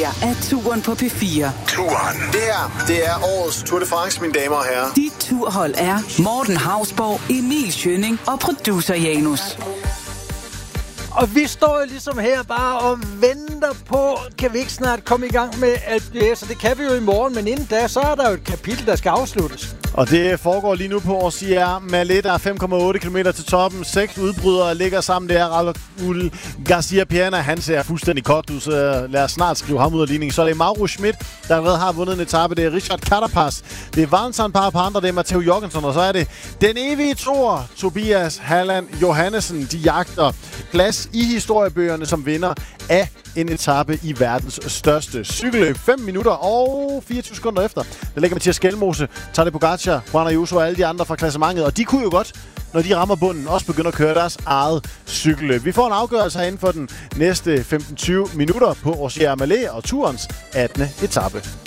her er Turen på P4. Turen. Det her, det er årets Tour de France, mine damer og herrer. Dit turhold er Morten Hausborg, Emil Schønning og producer Janus. Og vi står jo ligesom her bare og venter på, kan vi ikke snart komme i gang med Alpe d'Huez, og det kan vi jo i morgen, men inden da, så er der jo et kapitel, der skal afsluttes. Og det foregår lige nu på Orsier Mallet, der er 5,8 km til toppen. 6 udbrydere ligger sammen der. Raul Garcia Piana, han ser fuldstændig kort ud, så lad os snart skrive ham ud af ligningen. Så er det Mauro Schmidt, der allerede har vundet en etape. Det er Richard Carapaz. Det er Valentin Par andre, det er Matteo Jorgensen, og så er det den evige toer, Tobias Halland Johannesen. De jagter plads i historiebøgerne som vinder af en etape i verdens største cykelløb. 5 minutter og 24 sekunder efter. Der ligger Mathias Skelmose, Tadej Pogacar, Juan Ayuso og alle de andre fra klassementet. Og de kunne jo godt, når de rammer bunden, også begynde at køre deres eget cykelløb. Vi får en afgørelse herinde for den næste 15-20 minutter på Orsier Mallet og turens 18. etape.